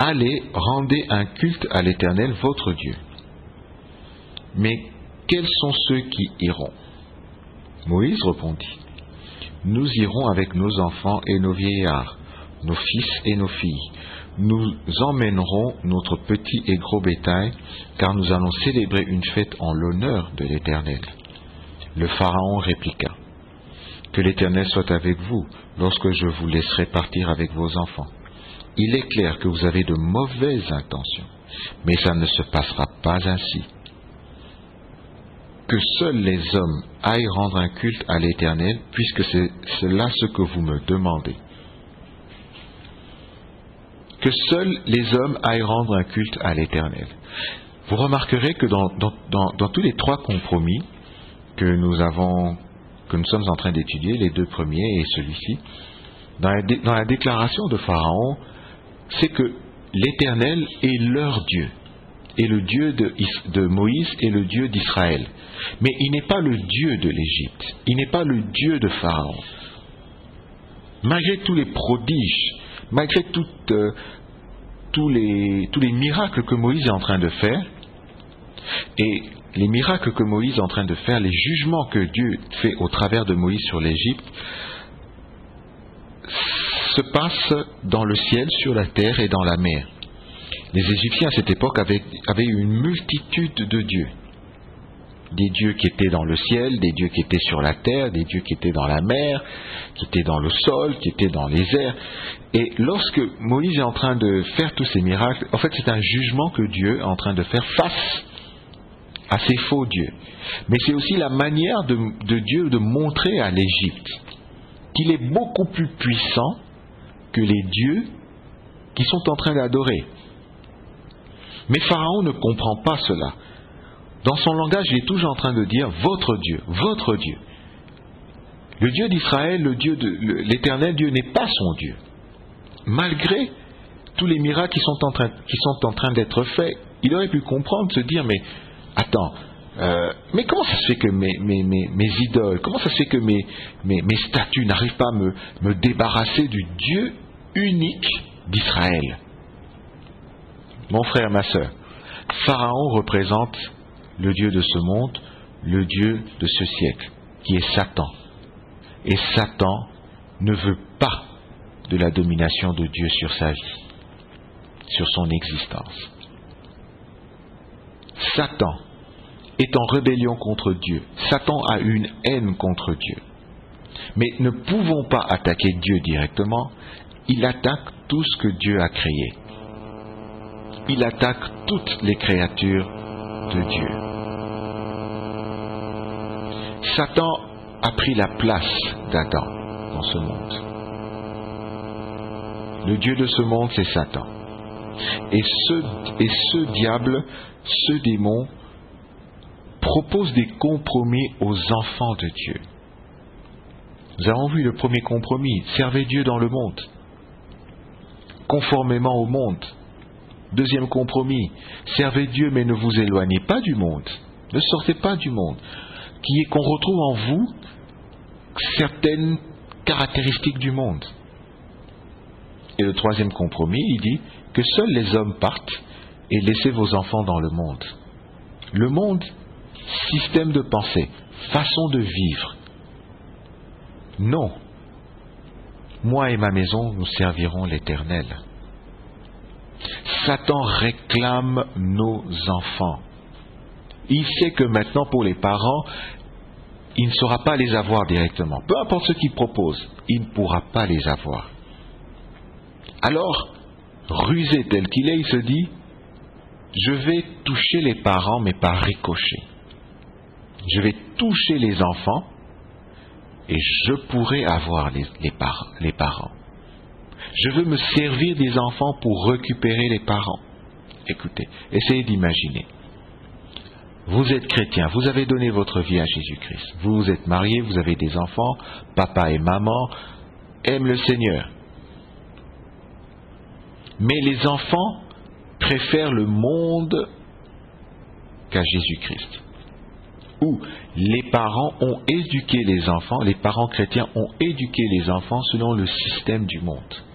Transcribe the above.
allez, rendez un culte à l'Éternel votre Dieu. Mais quels sont ceux qui iront? Moïse répondit, nous irons avec nos enfants et nos vieillards, nos fils et nos filles. Nous emmènerons notre petit et gros bétail, car nous allons célébrer une fête en l'honneur de l'Éternel. Le Pharaon répliqua, que l'Éternel soit avec vous lorsque je vous laisserai partir avec vos enfants. Il est clair que vous avez de mauvaises intentions, mais ça ne se passera pas ainsi. Que seuls les hommes aillent rendre un culte à l'Éternel, puisque c'est là ce que vous me demandez. Que seuls les hommes aillent rendre un culte à l'Éternel. Vous remarquerez que dans tous les trois compromis que nous sommes en train d'étudier, les deux premiers et celui-ci, dans la déclaration de Pharaon, c'est que l'Éternel est leur Dieu, et le Dieu de Moïse est le Dieu d'Israël. Mais il n'est pas le Dieu de l'Égypte, il n'est pas le Dieu de Pharaon. Malgré tous les prodiges, malgré tous les miracles que Moïse est en train de faire, et les miracles que Moïse est en train de faire, les jugements que Dieu fait au travers de Moïse sur l'Égypte, se passent dans le ciel, sur la terre et dans la mer. Les Égyptiens à cette époque avaient une multitude de dieux. Des dieux qui étaient dans le ciel, des dieux qui étaient sur la terre, des dieux qui étaient dans la mer, qui étaient dans le sol, qui étaient dans les airs. Et lorsque Moïse est en train de faire tous ces miracles, en fait c'est un jugement que Dieu est en train de faire face à ces faux dieux. Mais c'est aussi la manière de Dieu de montrer à l'Égypte qu'il est beaucoup plus puissant que les dieux qui sont en train d'adorer. Mais Pharaon ne comprend pas cela. Dans son langage, il est toujours en train de dire « votre Dieu, votre Dieu ». Le Dieu d'Israël, l'Éternel Dieu n'est pas son Dieu. Malgré tous les miracles qui sont en train d'être faits, il aurait pu comprendre, se dire « mais attends, mais comment ça se fait que mes idoles, comment ça se fait que mes statues n'arrivent pas à me débarrasser du Dieu unique d'Israël ?» Mon frère, ma sœur, Pharaon représente le Dieu de ce monde, le Dieu de ce siècle, qui est Satan. Et Satan ne veut pas de la domination de Dieu sur sa vie, sur son existence. Satan est en rébellion contre Dieu. Satan a une haine contre Dieu. Mais ne pouvant pas attaquer Dieu directement, il attaque tout ce que Dieu a créé. Il attaque toutes les créatures de Dieu. Satan a pris la place d'Adam dans ce monde. Le Dieu de ce monde, c'est Satan. Et ce diable, ce démon, propose des compromis aux enfants de Dieu. Nous avons vu le premier compromis, servez Dieu dans le monde, conformément au monde. Deuxième compromis, servez Dieu mais ne vous éloignez pas du monde, ne sortez pas du monde, qu'on retrouve en vous certaines caractéristiques du monde. Et le troisième compromis, il dit que seuls les hommes partent et laissez vos enfants dans le monde. Le monde, système de pensée, façon de vivre. Non. Moi et ma maison, nous servirons l'Éternel. Satan réclame nos enfants. Il sait que maintenant, pour les parents, il ne saura pas les avoir directement. Peu importe ce qu'il propose, il ne pourra pas les avoir. Alors, rusé tel qu'il est, il se dit, je vais toucher les parents, mais par ricochet. Je vais toucher les enfants, et je pourrai avoir les parents. Je veux me servir des enfants pour récupérer les parents. Écoutez, essayez d'imaginer. Vous êtes chrétien, vous avez donné votre vie à Jésus-Christ. Vous vous êtes marié, vous avez des enfants, papa et maman aiment le Seigneur. Mais les enfants préfèrent le monde qu'à Jésus-Christ. Ou les parents ont éduqué les enfants, les parents chrétiens ont éduqué les enfants selon le système du monde.